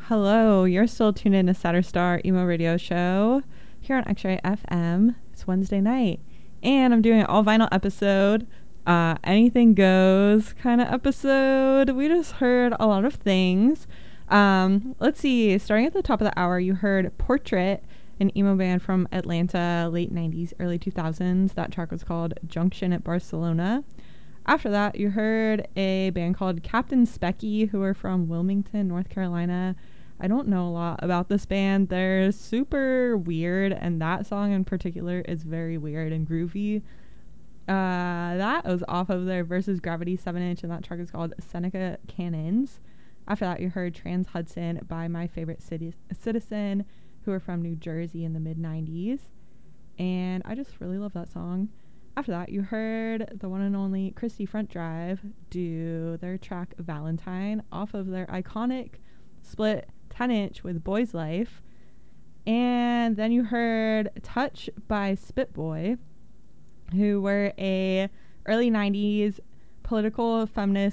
Hello, you're still tuned in to Saturn Star Emo Radio Show here on X-Ray FM. It's Wednesday night, and I'm doing an all vinyl episode, anything goes kind of episode. We just heard a lot of things. Let's see, starting at the top of the hour, you heard Portrait, an emo band from Atlanta, late 90s, early 2000s. That track was called Junction at Barcelona. After that, you heard a band called Captain Specky, who are from Wilmington, North Carolina. I don't know a lot about this band. They're super weird, and that song in particular is very weird and groovy. That was off of their Versus Gravity 7-inch, and that track is called Seneca Cannons. After that, you heard Trans Hudson by My Favorite Citizen, who are from New Jersey in the mid-90s. And I just really love that song. After that, you heard the one and only Christy Front Drive do their track Valentine off of their iconic split 10-inch with Boys Life. And then you heard Touch by Spitboy, who were a early 90s political feminist